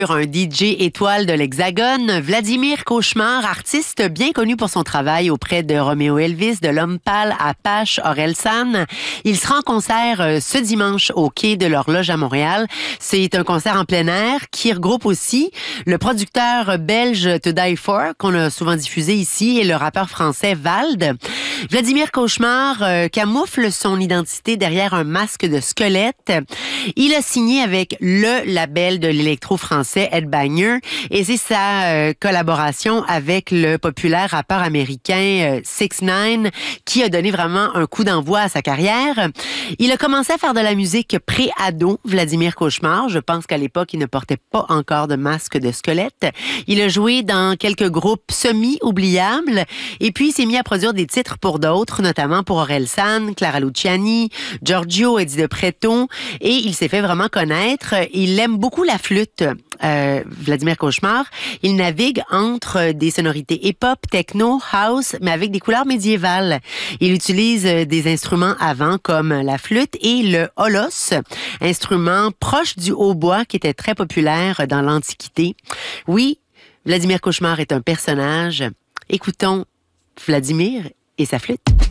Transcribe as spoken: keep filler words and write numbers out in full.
Un D J étoile de l'Hexagone, Vladimir Cauchemar, artiste bien connu pour son travail auprès de Romeo Elvis, de L'Homme Pâle, Apache, Orelsan. Il sera en concert ce dimanche au quai de l'Horloge à Montréal. C'est un concert en plein air qui regroupe aussi le producteur belge To Die For, qu'on a souvent diffusé ici, et le rappeur français Vald. Vladimir Cauchemar euh, camoufle son identité derrière un masque de squelette. Il a signé avec le label de l'électro français Headbanger et c'est sa euh, collaboration avec le populaire rappeur américain euh, six ix qui a donné vraiment un coup d'envoi à sa carrière. Il a commencé à faire de la musique pré-ado, Vladimir Cauchemar. Je pense qu'à l'époque, il ne portait pas encore de masque de squelette. Il a joué dans quelques groupes semi-oubliables et puis il s'est mis à produire des titres pour d'autres, notamment pour Orelsan, Clara Luciani, Giorgio, Eddie de Pretto, et il s'est fait vraiment connaître. Il aime beaucoup la flûte, euh, Vladimir Cauchemar. Il navigue entre des sonorités hip-hop, techno, house, mais avec des couleurs médiévales. Il utilise des instruments à vent comme la flûte et le holos, instrument proche du hautbois qui était très populaire dans l'Antiquité. Oui, Vladimir Cauchemar est un personnage. Écoutons Vladimir et sa flûte.